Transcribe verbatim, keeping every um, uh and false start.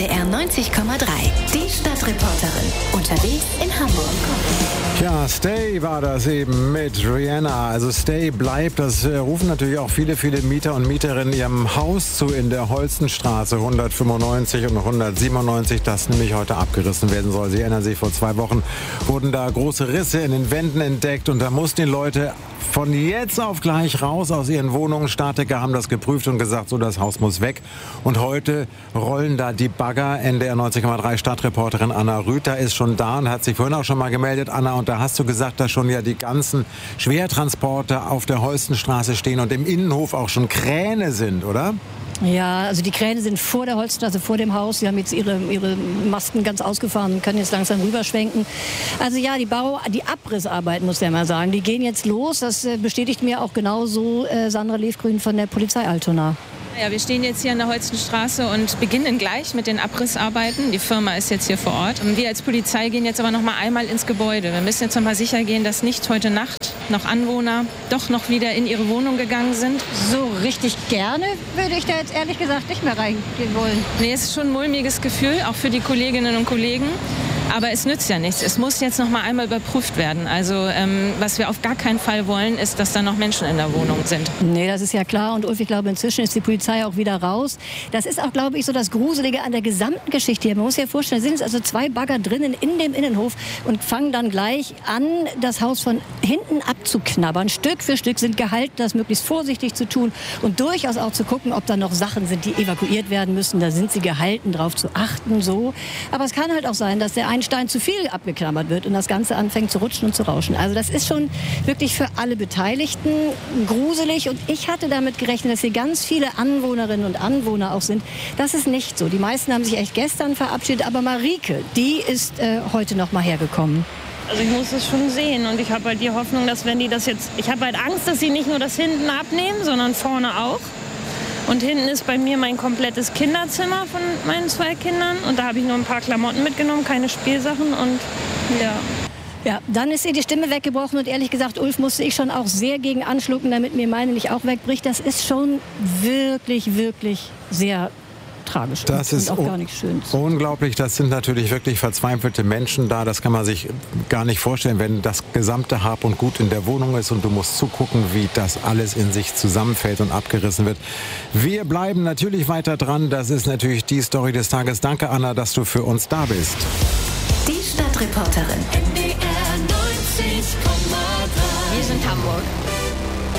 D R neunzig Komma drei. Die Stadtreporterin. Unterwegs in Hamburg. Ja, Stay war das eben mit Rihanna. Also Stay bleibt, das äh, rufen natürlich auch viele, viele Mieter und Mieterinnen ihrem Haus zu in der Holstenstraße hundertfünfundneunzig und hundertsiebenundneunzig, das nämlich heute abgerissen werden soll. Sie erinnern sich, vor zwei Wochen wurden da große Risse in den Wänden entdeckt und da mussten die Leute von jetzt auf gleich raus aus ihren Wohnungen. Statiker haben das geprüft und gesagt, so, das Haus muss weg. Und heute rollen da die Bagger. N D R neunzig Komma drei Stadtreporterin Anna Rüther ist schon da und hat sich vorhin auch schon mal gemeldet. Anna, und da hast du gesagt, dass schon ja die ganzen Schwertransporte auf der Holstenstraße stehen und im Innenhof auch schon Kräne sind, oder? Ja, also die Kräne sind vor der Holstenstraße, vor dem Haus. Sie haben jetzt ihre, ihre Masten ganz ausgefahren und können jetzt langsam rüberschwenken. Also ja, die Bau, die Abrissarbeiten, muss ich mal sagen, die gehen jetzt los. Das bestätigt mir auch genauso äh, Sandra Lefgrün von der Polizei Altona. Ja, wir stehen jetzt hier an der Holstenstraße und beginnen gleich mit den Abrissarbeiten. Die Firma ist jetzt hier vor Ort. Und wir als Polizei gehen jetzt aber noch mal einmal ins Gebäude. Wir müssen jetzt noch mal sicher gehen, dass nicht heute Nacht noch Anwohner doch noch wieder in ihre Wohnung gegangen sind. So richtig gerne würde ich da jetzt ehrlich gesagt nicht mehr reingehen wollen. Nee, es ist schon ein mulmiges Gefühl, auch für die Kolleginnen und Kollegen. Aber es nützt ja nichts. Es muss jetzt noch mal einmal überprüft werden. Also ähm, was wir auf gar keinen Fall wollen, ist, dass da noch Menschen in der Wohnung sind. Nee, das ist ja klar. Und Ulf, ich glaube, inzwischen ist die Polizei auch wieder raus. Das ist auch, glaube ich, so das Gruselige an der gesamten Geschichte hier. Man muss sich ja vorstellen, da sind also zwei Bagger drinnen in dem Innenhof und fangen dann gleich an, das Haus von hinten abzuknabbern. Stück für Stück, sind gehalten, das möglichst vorsichtig zu tun und durchaus auch zu gucken, ob da noch Sachen sind, die evakuiert werden müssen. Da sind sie gehalten, darauf zu achten, so. Aber es kann halt auch sein, dass der ein Stein zu viel abgeklammert wird und das Ganze anfängt zu rutschen und zu rauschen. Also das ist schon wirklich für alle Beteiligten gruselig und ich hatte damit gerechnet, dass hier ganz viele Anwohnerinnen und Anwohner auch sind. Das ist nicht so. Die meisten haben sich echt gestern verabschiedet, aber Marike, die ist äh, heute noch mal hergekommen. Also ich muss es schon sehen und ich habe halt die Hoffnung, dass wenn die das jetzt, ich habe halt Angst, dass sie nicht nur das hinten abnehmen, sondern vorne auch. Und hinten ist bei mir mein komplettes Kinderzimmer von meinen zwei Kindern. Und da habe ich nur ein paar Klamotten mitgenommen, keine Spielsachen und ja. Ja, dann ist ihr die Stimme weggebrochen und ehrlich gesagt, Ulf, musste ich schon auch sehr gegen anschlucken, damit mir meine nicht auch wegbricht. Das ist schon wirklich, wirklich sehr tragisch. Das ist auch gar nicht schön. Unglaublich. Das sind natürlich wirklich verzweifelte Menschen da. Das kann man sich gar nicht vorstellen, wenn das gesamte Hab und Gut in der Wohnung ist und du musst zugucken, wie das alles in sich zusammenfällt und abgerissen wird. Wir bleiben natürlich weiter dran. Das ist natürlich die Story des Tages. Danke, Anna, dass du für uns da bist. Die Stadtreporterin.